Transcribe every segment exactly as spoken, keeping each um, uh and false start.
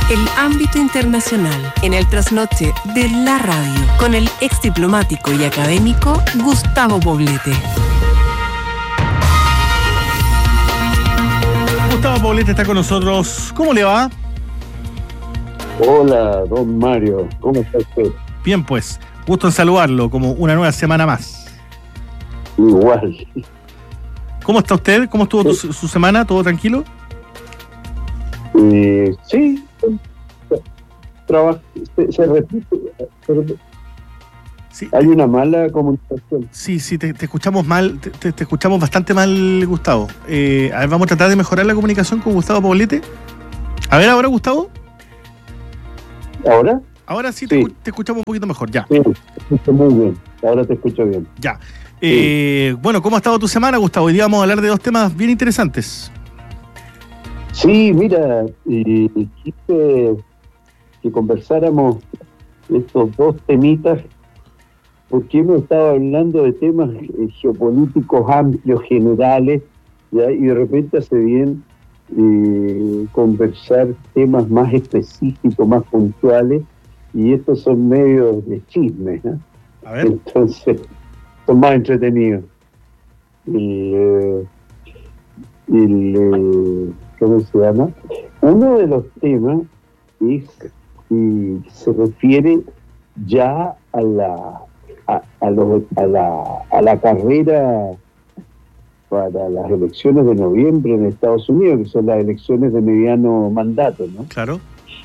el ámbito internacional en el trasnoche de la radio con el ex diplomático y académico Gustavo Poblete. Gustavo Poblete está con nosotros. ¿Cómo le va? Hola, don Mario. ¿Cómo está usted? Bien, pues. Gusto en saludarlo, como una nueva semana más. Igual. ¿Cómo está usted? ¿Cómo estuvo sí. tu, su semana? ¿Todo tranquilo? Eh, sí. Trabajo, se, se repite. Se repite. Sí. Hay una mala comunicación. Sí, sí, te, te escuchamos mal, te, te, te escuchamos bastante mal, Gustavo. Eh, a ver, vamos a tratar de mejorar la comunicación con Gustavo Poblete. A ver, ahora, Gustavo. ¿Ahora? Ahora sí, sí. Te, te escuchamos un poquito mejor, ya. Sí, te escucho muy bien. Ahora te escucho bien. Ya. Eh, sí. Bueno, ¿cómo ha estado tu semana, Gustavo? Hoy día vamos a hablar de dos temas bien interesantes. Sí, mira, eh, quise que conversáramos estos dos temitas porque hemos estado hablando de temas eh, geopolíticos amplios, generales, ¿ya? Y de repente hace bien eh, conversar temas más específicos, más puntuales, y estos son medios de chismes, ¿eh? A ver. Entonces, son más entretenidos. Y, eh, y, eh, ¿cómo se llama? Uno de los temas es, y se refiere ya a la a, a, los, a la a la carrera para las elecciones de noviembre en Estados Unidos, que son las elecciones de mediano mandato, ¿no? Claro.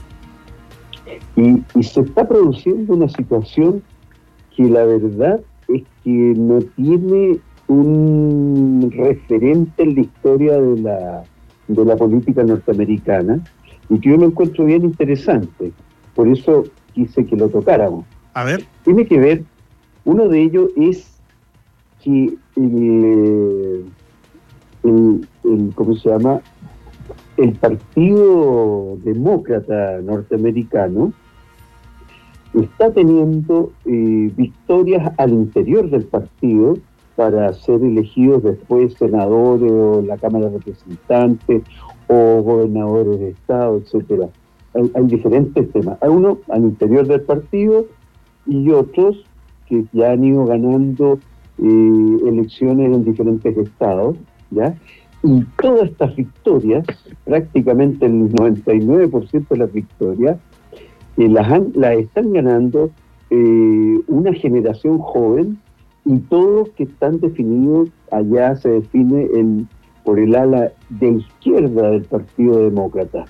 Y, y se está produciendo una situación que la verdad es que no tiene un referente en la historia de la de la política norteamericana, y que yo lo encuentro bien interesante. Por eso quise que lo tocáramos. A ver. Tiene que ver, uno de ellos es que el, el, el ¿cómo se llama? El Partido Demócrata norteamericano está teniendo eh, victorias al interior del partido para ser elegidos después senadores o la Cámara de Representantes o gobernadores de estado, etcétera. Hay, hay diferentes temas. Hay uno al interior del partido y otros que ya han ido ganando eh, elecciones en diferentes estados, ¿ya? Y todas estas victorias, prácticamente el noventa y nueve por ciento de las victorias, eh, las, han, las están ganando eh, una generación joven, y todos que están definidos, allá se define el, por el ala de izquierda del Partido Demócrata.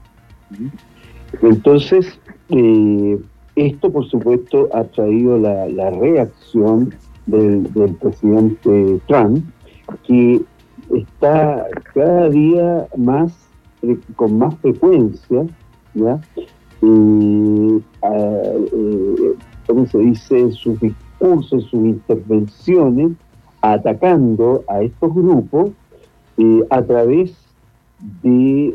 Entonces, eh, esto por supuesto ha traído la, la reacción del, del presidente Trump, que está cada día más, con más frecuencia, ¿ya? Eh, eh, ¿cómo se dice? Sus discursos, sus intervenciones, atacando a estos grupos eh, a través de,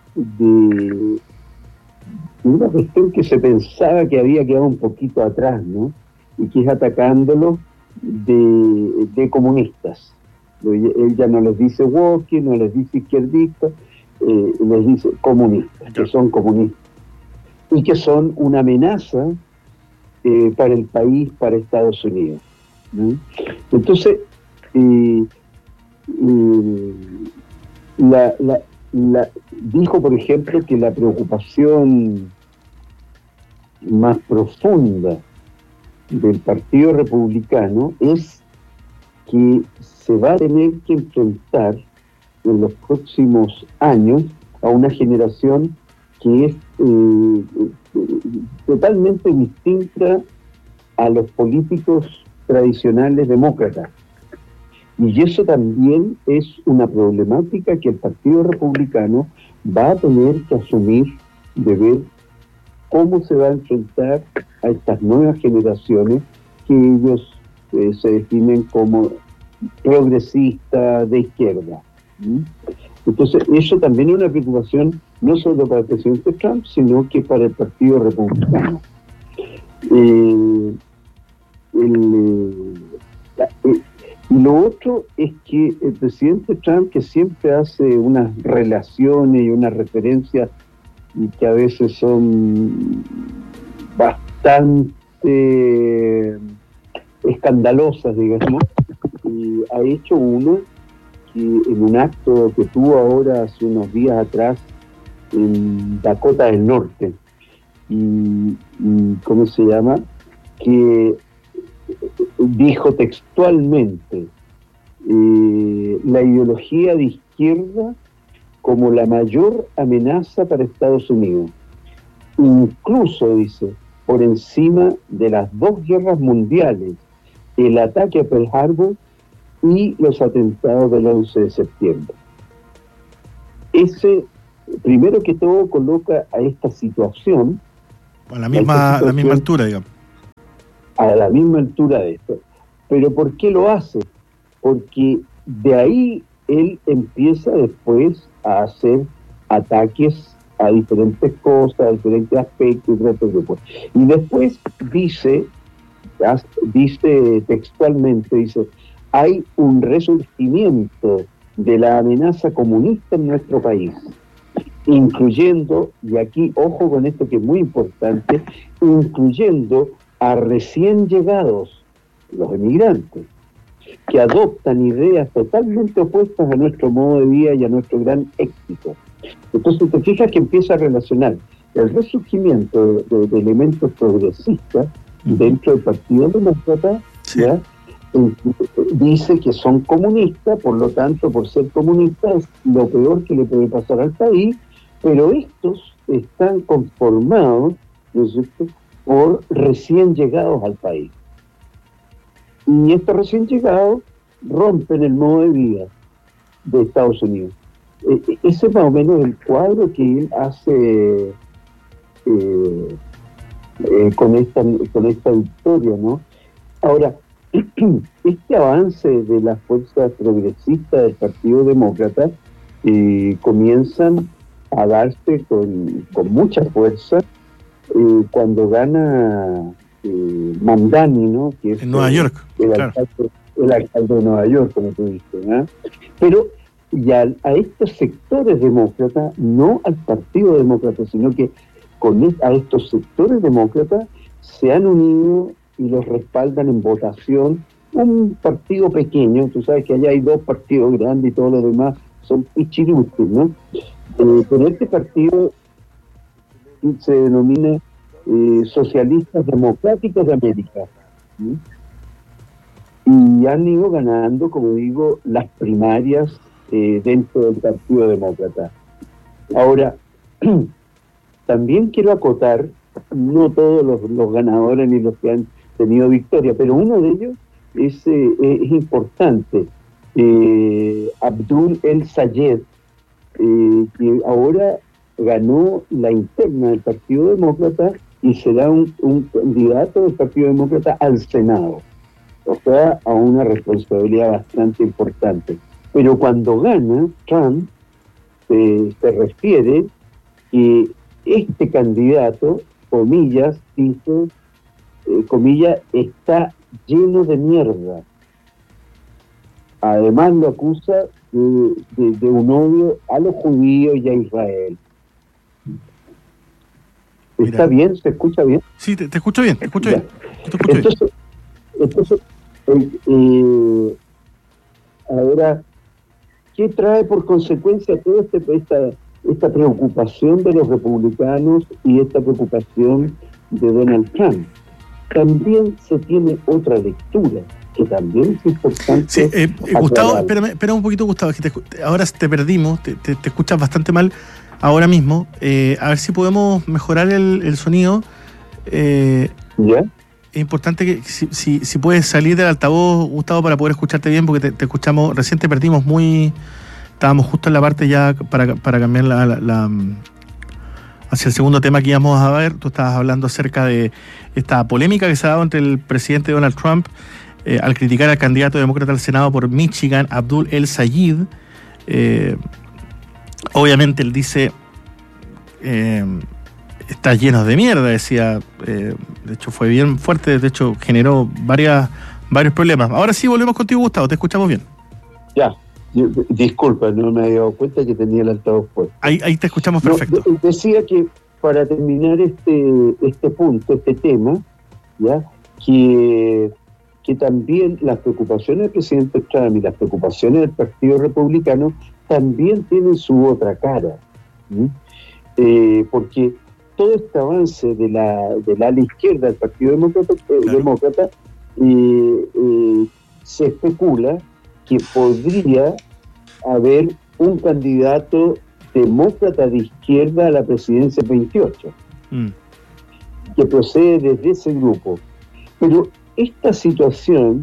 de una cuestión que se pensaba que había quedado un poquito atrás, ¿no? Y que es atacándolos de, de comunistas. Él ya no les dice woke, no les dice izquierdistas, eh, les dice comunistas, que son comunistas y que son una amenaza eh, para el país, para Estados Unidos, ¿no? Entonces, eh, eh, la, la, la, dijo, por ejemplo, que la preocupación más profunda del Partido Republicano es que se va a tener que enfrentar en los próximos años a una generación que es eh, totalmente distinta a los políticos tradicionales demócratas. Y eso también es una problemática que el Partido Republicano va a tener que asumir, de ver cómo se va a enfrentar a estas nuevas generaciones que ellos eh, se definen como progresistas de izquierda. ¿Mm? Entonces, eso también es una preocupación no solo para el presidente Trump, sino que para el Partido Republicano. Eh, el, eh, y lo otro es que el presidente Trump, que siempre hace unas relaciones y unas referencias y que a veces son bastante escandalosas, digamos, y ha hecho uno que en un acto que tuvo ahora hace unos días atrás en Dakota del Norte, y, y ¿cómo se llama? Que dijo textualmente eh, la ideología de izquierda como la mayor amenaza para Estados Unidos, incluso, dice, por encima de las dos guerras mundiales, el ataque a Pearl Harbor y los atentados del once de septiembre. Ese, primero que todo, coloca a esta situación a la misma, a situación, la misma altura, digamos. A la misma altura de esto. ¿Pero por qué lo hace? Porque de ahí él empieza después a hacer ataques a diferentes cosas, a diferentes aspectos, y después dice, dice textualmente, dice, hay un resurgimiento de la amenaza comunista en nuestro país, incluyendo, y aquí ojo con esto que es muy importante, incluyendo a recién llegados, los emigrantes, que adoptan ideas totalmente opuestas a nuestro modo de vida y a nuestro gran éxito. Entonces te fijas que empieza a relacionar el resurgimiento de, de, de elementos progresistas dentro del Partido Demócrata, sí. ¿Ya? Dice que son comunistas, por lo tanto, por ser comunistas es lo peor que le puede pasar al país, pero estos están conformados, ¿no es cierto?, por recién llegados al país. Y estos recién llegados rompen el modo de vida de Estados Unidos. Eh, ese es más o menos el cuadro que él hace eh, eh, con esta con esta victoria, ¿no? Ahora, este avance de las fuerzas progresistas del Partido Demócrata eh, comienzan a darse con, con mucha fuerza eh, cuando gana eh, Mamdani, ¿no? Que es en Nueva el, York, el, claro. alcalde, el alcalde de Nueva York, como tú dices, ¿eh? Pero y a, a estos sectores demócratas, no al Partido Demócrata, sino que con es, a estos sectores demócratas se han unido y los respaldan en votación un partido pequeño. Tú sabes que allá hay dos partidos grandes y todos los demás son pichiruchos, ¿no? Eh, pero este partido se denomina eh, Socialistas Democráticos de América, ¿sí? Y han ido ganando, como digo, las primarias eh, dentro del Partido Demócrata. Ahora, también quiero acotar, no todos los, los ganadores ni los que han tenido victoria, pero uno de ellos es, eh, es importante, eh, Abdul El-Sayed, eh, que ahora ganó la interna del Partido Demócrata y será un, un candidato del Partido Demócrata al Senado, o sea, a una responsabilidad bastante importante. Pero cuando gana, Trump eh, se refiere que este candidato, comillas, dice, eh, comillas, está lleno de mierda. Además lo acusa de, de, de un odio a los judíos y a Israel. ¿Está Mira. bien? ¿Se escucha bien? Sí, te, te escucho bien, te escucho ya. bien. Te escucho entonces, bien. entonces eh, eh, ahora, ¿qué trae por consecuencia toda este, esta, esta preocupación de los republicanos y esta preocupación de Donald Trump? También se tiene otra lectura, que también es importante. Sí, eh, Gustavo, espérame, espérame un poquito, Gustavo, que te, ahora te perdimos, te, te, te escuchas bastante mal ahora mismo. Eh, a ver si podemos mejorar el, el sonido. Eh, ¿Ya? Es importante que si, si, si puedes salir del altavoz, Gustavo, para poder escucharte bien, porque te, te escuchamos, recién te perdimos muy... Estábamos justo en la parte ya para, para cambiar la, la, la hacia el segundo tema que íbamos a ver. Tú estabas hablando acerca de esta polémica que se ha dado entre el presidente Donald Trump eh, al criticar al candidato demócrata al Senado por Michigan, Abdul El-Sayed. Eh, obviamente él dice... Eh, está lleno de mierda, decía. Eh, de hecho fue bien fuerte, de hecho generó varias, varios problemas. Ahora sí volvemos contigo, Gustavo, te escuchamos bien. Ya, Yo, disculpa, no me había dado cuenta que tenía el altavoz puesto. Ahí, ahí te escuchamos perfecto. No, de, decía que para terminar este este punto, este tema, ya que, que también las preocupaciones del presidente Trump y las preocupaciones del Partido Republicano también tienen su otra cara, ¿sí? eh, porque todo este avance de la del ala izquierda del Partido Demócrata, eh, claro. Demócrata eh, eh, se especula que podría haber un candidato demócrata de izquierda a la presidencia veintiocho, mm. que procede desde ese grupo. Pero esta situación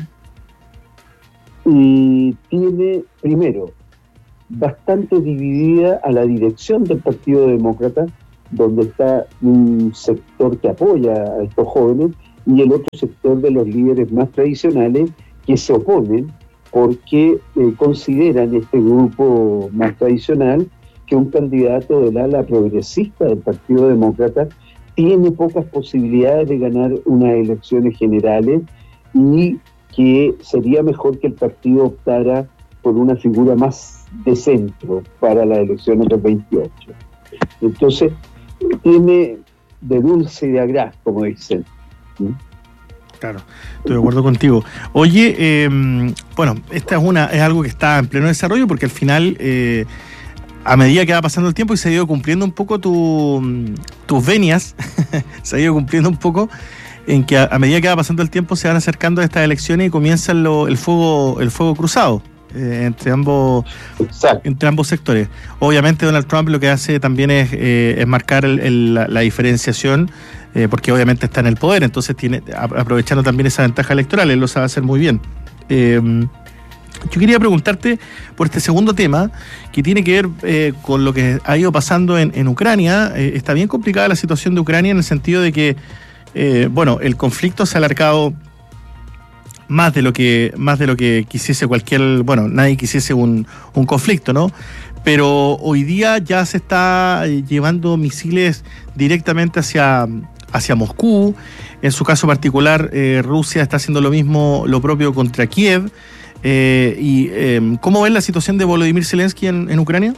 eh, tiene, primero, bastante dividida a la dirección del Partido Demócrata, donde está un sector que apoya a estos jóvenes y el otro sector de los líderes más tradicionales que se oponen porque eh, consideran este grupo más tradicional que un candidato del ala progresista del Partido Demócrata tiene pocas posibilidades de ganar unas elecciones generales y que sería mejor que el partido optara por una figura más de centro para las elecciones del veintiocho. Entonces, tiene de dulce y de agraz, como dicen. ¿Sí? Claro, estoy de acuerdo contigo. Oye, eh, bueno, esta es una es algo que está en pleno desarrollo porque al final, eh, a medida que va pasando el tiempo y se ha ido cumpliendo un poco tu, tus venias, se ha ido cumpliendo un poco en que a, a medida que va pasando el tiempo se van acercando a estas elecciones y comienza lo, el fuego el fuego cruzado eh, entre ambos Exacto. entre ambos sectores. Obviamente Donald Trump lo que hace también es, eh, es marcar el, el, la, la diferenciación. Eh, porque obviamente está en el poder, entonces tiene aprovechando también esa ventaja electoral, él lo sabe hacer muy bien. Eh, yo quería preguntarte por este segundo tema, que tiene que ver eh, con lo que ha ido pasando en, en Ucrania. Eh, está bien complicada la situación de Ucrania en el sentido de que, eh, bueno, el conflicto se ha alargado más de lo que más de lo que quisiese cualquier, bueno, nadie quisiese un, un conflicto, ¿no? Pero hoy día ya se está llevando misiles directamente hacia hacia Moscú. En su caso particular, eh, Rusia está haciendo lo mismo, lo propio contra Kiev. Eh, y eh, ¿cómo ves la situación de Volodymyr Zelensky en, en Ucrania?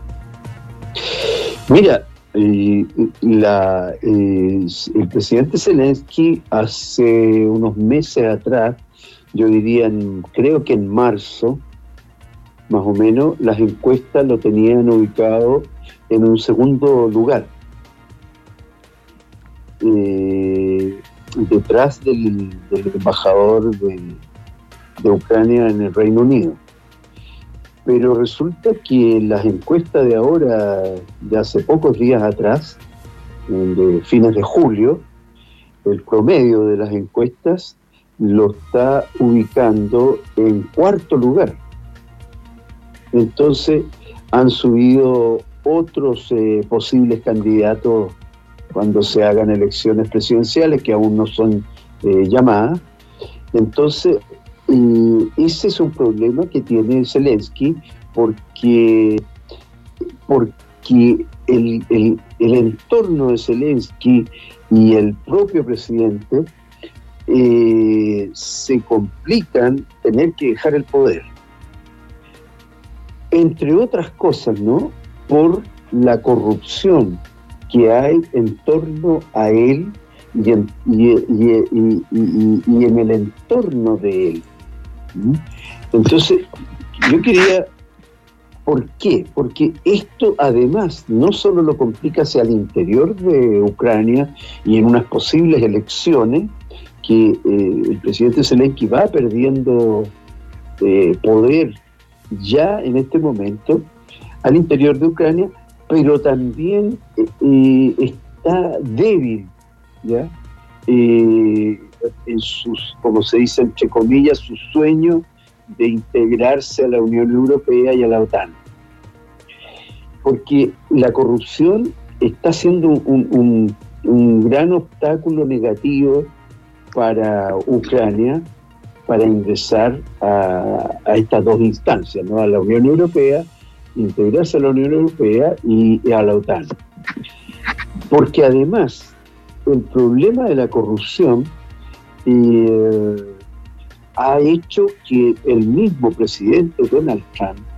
Mira, eh, la, eh, el presidente Zelensky hace unos meses atrás, yo diría, en, creo que en marzo, más o menos, las encuestas lo tenían ubicado en un segundo lugar. Eh, detrás del, del embajador de, de Ucrania en el Reino Unido. Pero resulta que las encuestas de ahora, de hace pocos días atrás, de fines de julio, el promedio de las encuestas lo está ubicando en cuarto lugar. Entonces han subido otros eh, posibles candidatos cuando se hagan elecciones presidenciales, que aún no son eh, llamadas. Entonces, eh, ese es un problema que tiene Zelensky, porque, porque el, el, el entorno de Zelensky y el propio presidente eh, se complican tener que dejar el poder. Entre otras cosas, ¿no? Por la corrupción que hay en torno a él y en, y, y, y, y, y en el entorno de él. Entonces, yo quería... ¿Por qué? Porque esto además no solo lo complica hacia el interior de Ucrania y en unas posibles elecciones, que eh, el presidente Zelensky va perdiendo eh, poder ya en este momento al interior de Ucrania, pero también eh, está débil, ¿ya? Eh, en sus, como se dice entre comillas, sus sueños de integrarse a la Unión Europea y a la OTAN. Porque la corrupción está siendo un, un, un gran obstáculo negativo para Ucrania para ingresar a, a estas dos instancias, ¿no? A la Unión Europea, integrarse a la Unión Europea y, y a la OTAN. Porque además el problema de la corrupción eh, ha hecho que el mismo presidente Donald Trump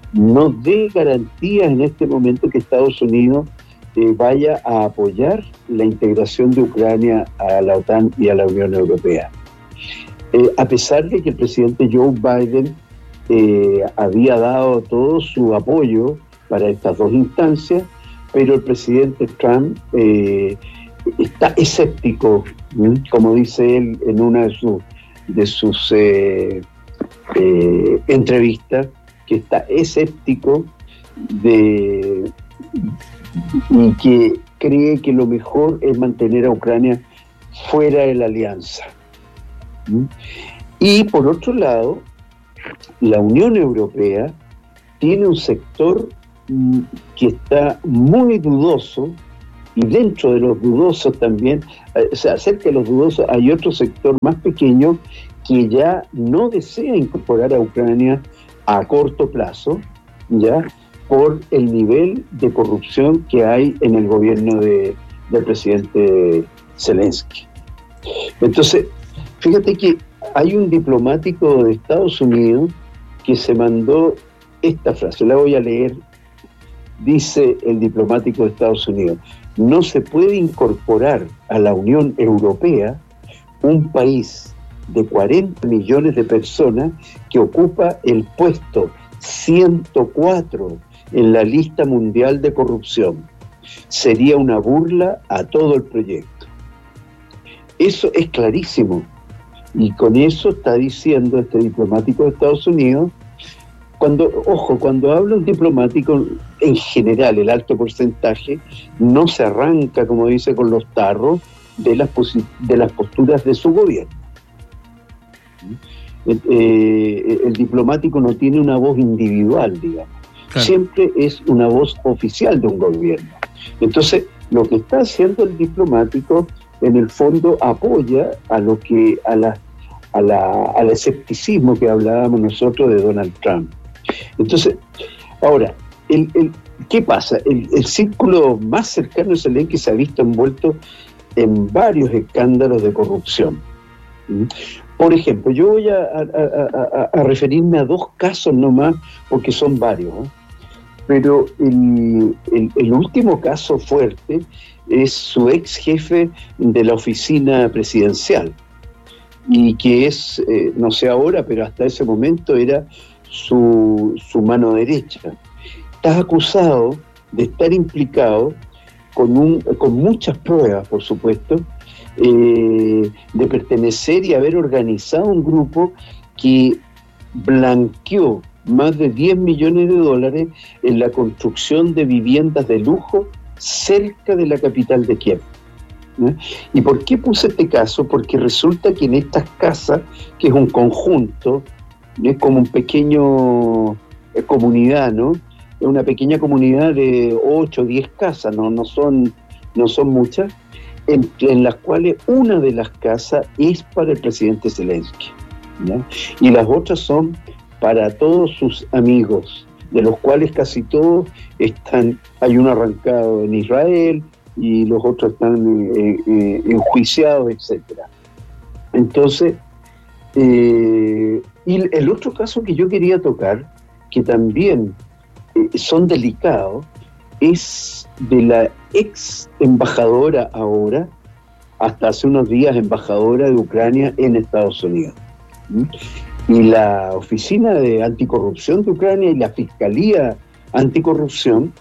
no dé garantías en este momento que Estados Unidos eh, vaya a apoyar la integración de Ucrania a la OTAN y a la Unión Europea. Eh, a pesar de que el presidente Joe Biden eh, había dado todo su apoyo para estas dos instancias, pero el presidente Trump eh, está escéptico, ¿sí? Como dice él en una de, su, de sus eh, eh, entrevistas, que está escéptico de, y que cree que lo mejor es mantener a Ucrania fuera de la alianza. ¿Sí? Y por otro lado, la Unión Europea tiene un sector que está muy dudoso, y dentro de los dudosos también, o sea, cerca de los dudosos hay otro sector más pequeño que ya no desea incorporar a Ucrania a corto plazo, ya por el nivel de corrupción que hay en el gobierno de, del presidente Zelensky. Entonces, fíjate que hay un diplomático de Estados Unidos que se mandó esta frase, la voy a leer. Dice el diplomático de Estados Unidos: no se puede incorporar a la Unión Europea un país de cuarenta millones de personas que ocupa el puesto ciento cuatro en la lista mundial de corrupción. Sería una burla a todo el proyecto. Eso es clarísimo. Y con eso está diciendo este diplomático de Estados Unidos. Cuando, ojo, cuando habla un diplomático, en general, el alto porcentaje no se arranca, como dice, con los tarros de las, posi- de las posturas de su gobierno. Eh, eh, el diplomático no tiene una voz individual, digamos. Claro. Siempre es una voz oficial de un gobierno. Entonces, lo que está haciendo el diplomático, en el fondo, apoya a lo que a la, a la, al escepticismo que hablábamos nosotros de Donald Trump. Entonces, ahora, el, el, ¿qué pasa? El, el círculo más cercano de Zelensky se ha visto envuelto en varios escándalos de corrupción. ¿Mm? Por ejemplo, yo voy a, a, a, a referirme a dos casos nomás, porque son varios, ¿eh? Pero el, el, el último caso fuerte es su ex jefe de la oficina presidencial, y que es, eh, no sé ahora, pero hasta ese momento era Su, su mano derecha. Está acusado de estar implicado con, un, con muchas pruebas, por supuesto, eh, de pertenecer y haber organizado un grupo que blanqueó más de diez millones de dólares en la construcción de viviendas de lujo cerca de la capital de Kiev. ¿Eh? ¿Y por qué puse este caso? Porque resulta que en estas casas, que es un conjunto, es como un pequeño eh, comunidad, ¿no? Es una pequeña comunidad de ocho o diez casas, no, no, son, no son muchas, en, en las cuales una de las casas es para el presidente Zelensky, ¿ya? Y las otras son para todos sus amigos, de los cuales casi todos están, hay uno arrancado en Israel y los otros están eh, eh, enjuiciados, etcétera. Entonces, eh, y el otro caso que yo quería tocar, que también eh, son delicados, es de la ex embajadora ahora, hasta hace unos días embajadora de Ucrania en Estados Unidos. ¿Mm? Y la Oficina de Anticorrupción de Ucrania y la Fiscalía Anticorrupción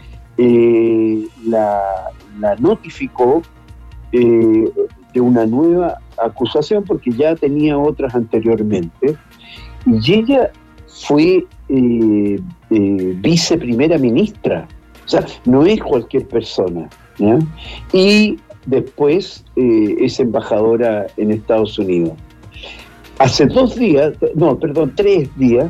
eh, la, la notificó eh, de una nueva acusación, porque ya tenía otras anteriormente, y ella fue eh, eh, viceprimera ministra, o sea, no es cualquier persona, ¿ya? Y después eh, es embajadora en Estados Unidos. Hace dos días, no, perdón, tres días...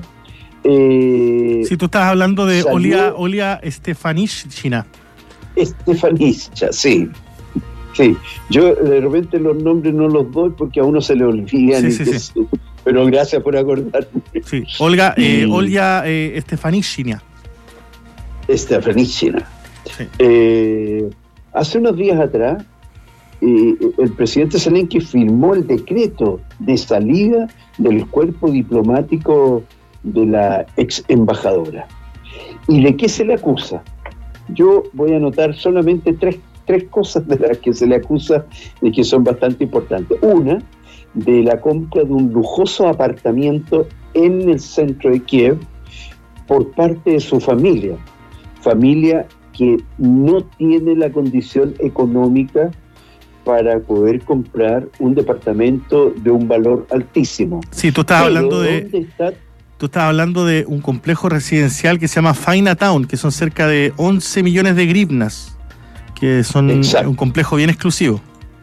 Eh, sí, tú estás hablando de salió, Olia, Olia Stefanishina. Stefanishina, sí. Sí, yo de repente los nombres no los doy porque a uno se le olvidan. Sí, sí, sí. Pero gracias por acordarme. Sí, Olga, eh, Olia eh, Stefanishina. Stefanishina. Sí. Eh, hace unos días atrás, eh, el presidente Zelensky firmó el decreto de salida del cuerpo diplomático de la ex embajadora. ¿Y de qué se le acusa? Yo voy a anotar solamente tres, tres cosas de las que se le acusa y que son bastante importantes. Una, de la compra de un lujoso apartamento en el centro de Kiev por parte de su familia. Familia que no tiene la condición económica para poder comprar un departamento de un valor altísimo. Sí, tú estás Pero, hablando de... ¿dónde está? Tú estás hablando de un complejo residencial que se llama Faina Town, que son cerca de once millones de grivnas, que son Exacto. un complejo bien exclusivo.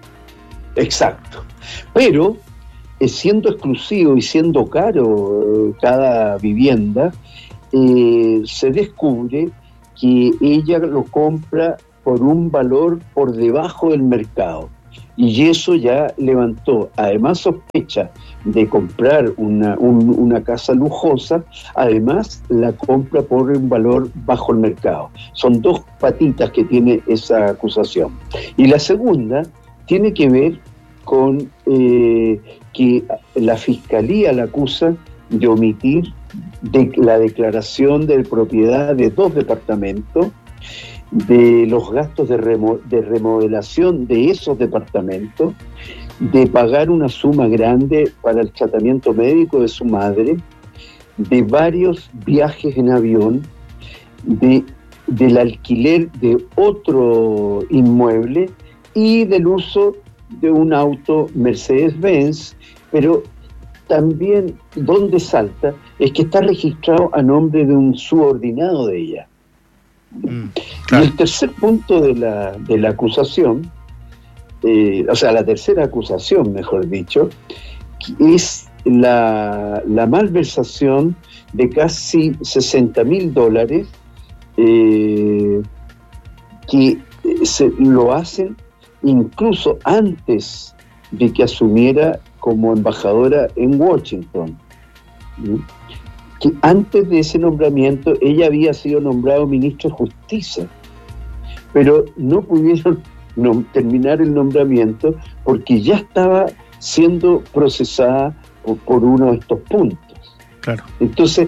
Exacto. Pero, eh, siendo exclusivo y siendo caro eh, cada vivienda, eh, se descubre que ella lo compra por un valor por debajo del mercado. Y eso ya levantó, además sospecha de comprar una, un, una casa lujosa, además la compra por un valor bajo el mercado. Son dos patitas que tiene esa acusación. Y la segunda tiene que ver con eh, que la Fiscalía la acusa de omitir de la declaración de propiedad de dos departamentos, de los gastos de, remo- de remodelación de esos departamentos, de pagar una suma grande para el tratamiento médico de su madre, de varios viajes en avión, de, del alquiler de otro inmueble y del uso de un auto Mercedes-Benz, pero también donde salta es que está registrado a nombre de un subordinado de ella. Mm, claro. Y el tercer punto de la, de la acusación, eh, o sea, la tercera acusación, mejor dicho, es la, la malversación de casi sesenta mil dólares eh, que se lo hacen incluso antes de que asumiera como embajadora en Washington. ¿Sí? Que antes de ese nombramiento ella había sido nombrado ministro de Justicia, pero no pudieron no, terminar el nombramiento porque ya estaba siendo procesada por, por uno de estos puntos. Claro. Entonces,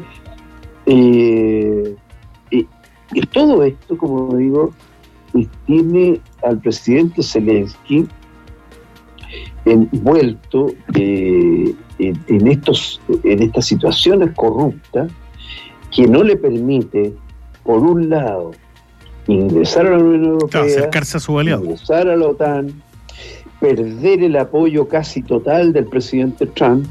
eh, eh, y todo esto, como digo, eh, tiene al presidente Zelensky envuelto eh, en, en, estos, en estas situaciones corruptas que no le permite, por un lado, ingresar a la Unión Europea, claro, acercarse a su aliado, ingresar a la OTAN, perder el apoyo casi total del presidente Trump,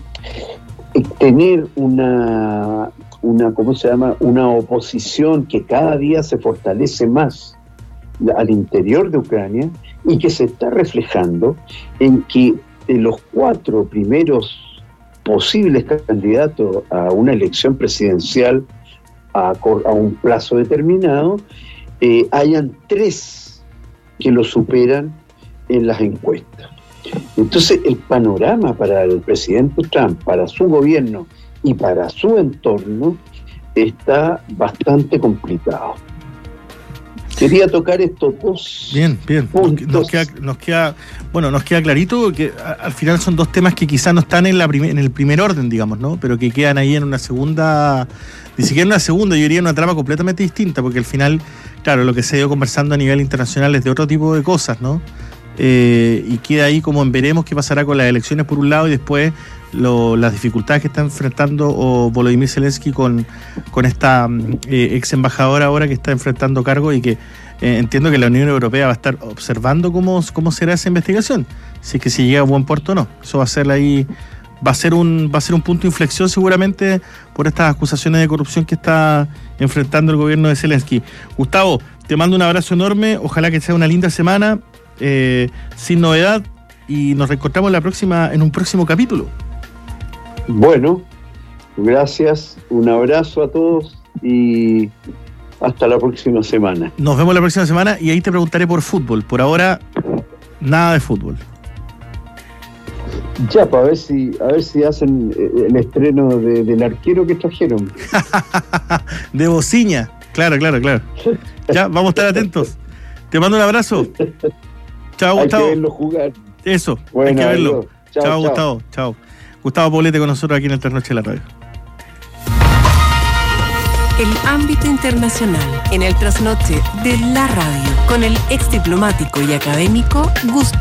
tener una, una, ¿cómo se llama?, una oposición que cada día se fortalece más al interior de Ucrania y que se está reflejando en que de los cuatro primeros posibles candidatos a una elección presidencial a, a un plazo determinado, eh, hayan tres que lo superan en las encuestas. Entonces el panorama para el presidente Trump, para su gobierno y para su entorno está bastante complicado. Quería tocar estos dos bien, bien. puntos. Nos queda, nos queda, bueno, nos queda clarito que a, al final son dos temas que quizás no están en la prim- en el primer orden, digamos, ¿no? Pero que quedan ahí en una segunda, ni siquiera en una segunda, yo diría en una trama completamente distinta, porque al final, claro, lo que se ha ido conversando a nivel internacional es de otro tipo de cosas, ¿no? Eh, y queda ahí como en veremos qué pasará con las elecciones por un lado y después lo, las dificultades que está enfrentando o Volodymyr Zelensky con, con esta eh, ex embajadora ahora que está enfrentando cargo y que eh, entiendo que la Unión Europea va a estar observando cómo, cómo será esa investigación, si es que si llega a buen puerto o no. Eso va a ser ahí, va a ser un, va a ser un punto de inflexión seguramente por estas acusaciones de corrupción que está enfrentando el gobierno de Zelensky. Gustavo, te mando un abrazo enorme, ojalá que sea una linda semana. Eh, sin novedad y nos reencontramos la próxima en un próximo capítulo. Bueno, gracias, un abrazo a todos y hasta la próxima semana. Nos vemos la próxima semana y ahí te preguntaré por fútbol. Por ahora, nada de fútbol. Ya, para ver si a ver si hacen el estreno de, del arquero que trajeron. De Bociña, claro, claro, claro. Ya, vamos a estar atentos. Te mando un abrazo. Chao, Gustavo. Hay que verlo jugar. Eso, bueno, hay que verlo. Chao, chao, Gustavo. Chao. Gustavo Poblete con nosotros aquí en el Trasnoche de la Radio. el ámbito internacional en el trasnoche de la radio con el ex diplomático y académico Gustavo